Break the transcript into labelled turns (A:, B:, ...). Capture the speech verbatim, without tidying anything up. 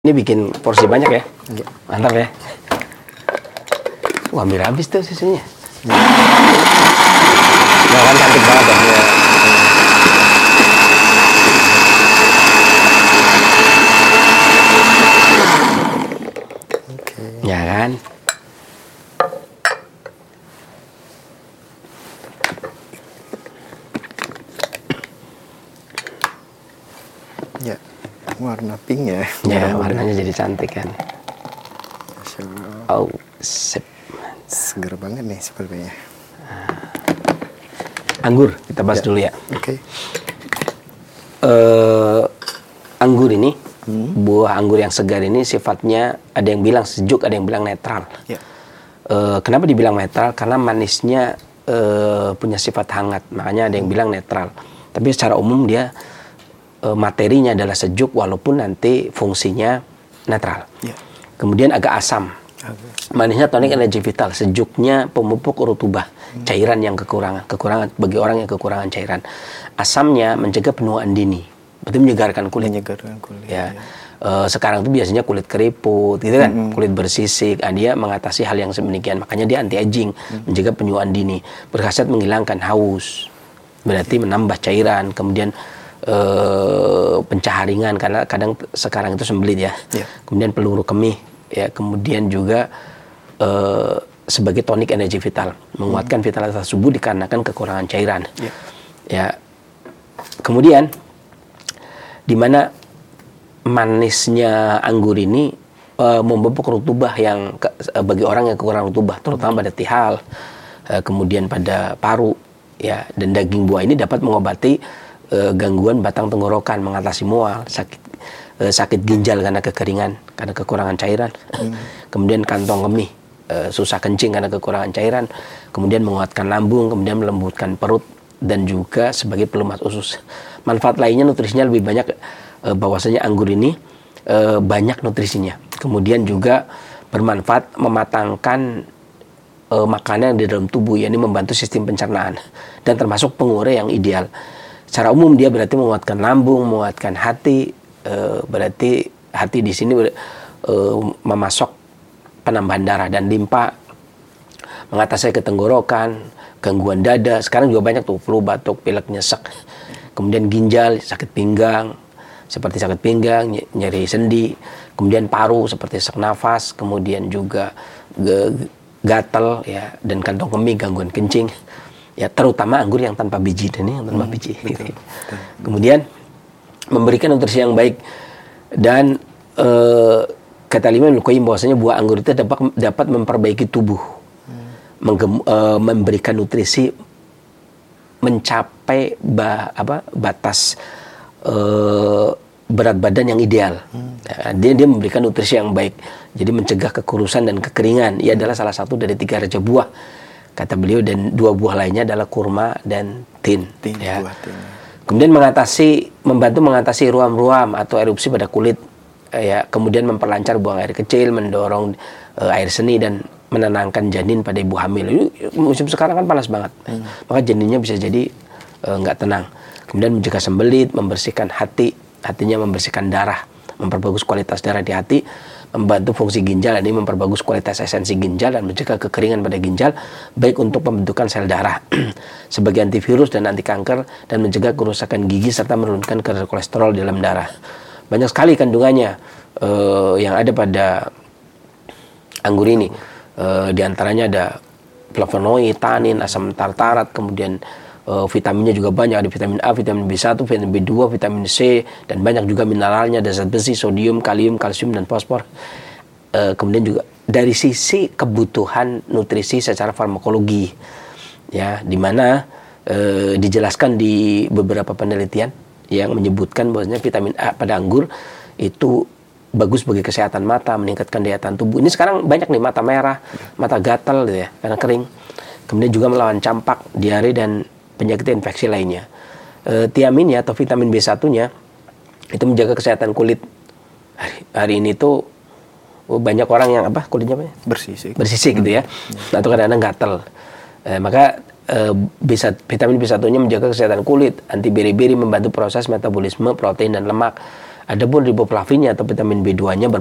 A: Ini bikin porsi banyak ya?
B: Iya.
A: Mantap ya. Wah, hampir habis tuh susunya. Ya kan cantik banget ya.
B: Oke.
A: Ya kan?
B: Ya, warna pink ya.
A: Ya, warnanya jadi cantik kan.
B: Masya Allah.
A: Oh, sip.
B: Seger banget nih sepertinya.
A: Anggur, kita bahas
B: Ya.
A: dulu ya.
B: Oke.
A: Eh, anggur ini,
B: Hmm.
A: buah anggur yang segar ini sifatnya ada yang bilang sejuk, ada yang bilang netral.
B: Ya.
A: Eh, kenapa dibilang netral? Karena manisnya eh, punya sifat hangat, makanya ada yang bilang netral. Tapi secara umum dia eh, materinya adalah sejuk, walaupun nanti fungsinya netral.
B: Ya.
A: Kemudian agak asam.
B: Agus.
A: Manisnya tonic energi vital, sejuknya pemupuk urutubah, cairan yang kekurangan, kekurangan bagi orang yang kekurangan cairan. Asamnya mencegah penuaan dini, berarti menyegarkan kulit.
B: Menyegarkan kulit.
A: Ya. Eh, sekarang tuh biasanya kulit keriput, gitu kan,
B: Mm-hmm.
A: kulit bersisik. Ah, dia mengatasi hal yang sedemikian, makanya dia anti aging, mm-hmm. mencegah penuaan dini, berkhasiat menghilangkan haus, berarti menambah cairan, kemudian eh, pencaharingan karena kadang sekarang itu sembelit ya.
B: Yeah.
A: Kemudian peluru kemih, ya, kemudian juga eh, sebagai tonik energi vital, menguatkan vitalitas tubuh dikarenakan kekurangan cairan.
B: Yeah.
A: Ya. Kemudian di mana manisnya anggur ini uh, memupuk rutubah yang ke, uh, bagi orang yang kekurangan rutubah, terutama pada tihal, uh, kemudian pada paru, ya, dan daging buah ini dapat mengobati uh, gangguan batang tenggorokan, mengatasi mual, sakit uh, sakit ginjal karena kekeringan, karena kekurangan cairan, hmm. kemudian kantong kemih, uh, susah kencing karena kekurangan cairan, kemudian menguatkan lambung, kemudian melembutkan perut, dan juga sebagai pelumas usus. Manfaat lainnya nutrisinya lebih banyak. E, bahwasanya anggur ini e, banyak nutrisinya. Kemudian juga bermanfaat mematangkan e, makanan yang di dalam tubuh, yakni membantu sistem pencernaan dan termasuk pengure yang ideal. Secara umum dia berarti menguatkan lambung, menguatkan hati. E, berarti hati di sini e, memasok penambahan darah dan limpa, mengatasi ketenggorokan, gangguan dada. Sekarang juga banyak tuh flu, batuk, pilek, nyesek. Kemudian ginjal, sakit pinggang, seperti sakit pinggang, nyeri sendi, kemudian paru seperti sesak nafas, kemudian juga gatal, ya, dan kantong kemih, gangguan kencing, ya, terutama anggur yang tanpa biji, dan ini yang tanpa hmm, biji. Betul, betul. Kemudian memberikan nutrisi yang baik, dan eh, kata Imam Ibnu Qayyim bahwasanya buah anggur itu dapat dapat memperbaiki tubuh, hmm. menggem, eh, memberikan nutrisi mencapai ba, apa, batas Uh, berat badan yang ideal. Hmm. Nah, dia dia memberikan nutrisi yang baik, jadi mencegah kekurusan dan kekeringan. Ia adalah salah satu dari tiga raja buah, kata beliau, dan dua buah lainnya adalah kurma dan tin. tin, ya. Buah, tin. Kemudian mengatasi, membantu mengatasi ruam-ruam atau erupsi pada kulit, ya. Kemudian memperlancar buang air kecil, mendorong uh, air seni, dan menenangkan janin pada ibu hamil. Ini musim sekarang kan panas banget, hmm. maka janinnya bisa jadi nggak uh, tenang. Kemudian mencegah sembelit, membersihkan hati, hatinya membersihkan darah, memperbagus kualitas darah di hati, membantu fungsi ginjal, ini memperbagus kualitas esensi ginjal dan mencegah kekeringan pada ginjal, baik untuk pembentukan sel darah, sebagai antivirus dan anti kanker, dan mencegah kerusakan gigi serta menurunkan kadar kolesterol dalam darah. Banyak sekali kandungannya uh, yang ada pada anggur ini. Uh, di antaranya ada flavonoid, tanin, asam tartarat, kemudian Uh, vitaminnya juga banyak, ada vitamin A, vitamin B satu, vitamin B dua, vitamin C, dan banyak juga mineralnya, ada zat besi, sodium, kalium, kalsium, dan fosfor. Uh, kemudian juga dari sisi kebutuhan nutrisi secara farmakologi, ya, di mana uh, dijelaskan di beberapa penelitian yang menyebutkan bahwasanya vitamin A pada anggur itu bagus bagi kesehatan mata, meningkatkan daya tahan tubuh. Ini sekarang banyak nih mata merah, mata gatal, gitu ya, karena kering. Kemudian juga melawan campak, diare, dan penyakit infeksi lainnya. E, tiaminnya atau vitamin B satu-nya itu menjaga kesehatan kulit. Hari, hari ini tuh oh, banyak orang yang apa kulitnya apa?
B: Bersisik.
A: Bersisik gitu ya. Hmm. Atau kadang-kadang gatal. E, maka e, bisa, vitamin B satu-nya menjaga kesehatan kulit, anti beri-beri, membantu proses metabolisme protein dan lemak. Adapun riboflavinnya atau vitamin B dua-nya